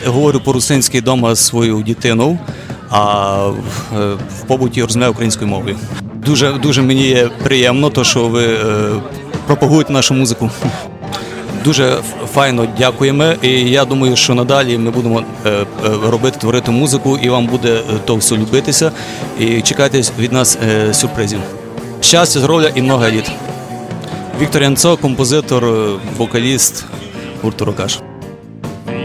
говорю по-русинськи вдома з своєю дитиною, а в побуті розмовляю українською мовою. Дуже мені є приємно, що ви пропагуєте нашу музику. Дуже файно дякуємо, і я думаю, що надалі ми будемо творити музику, і вам буде то все любитися, і чекайте від нас сюрпризів. Щастя, здоров'я і много літ. Віктор Янцо, композитор, вокаліст гурту «Рокаш».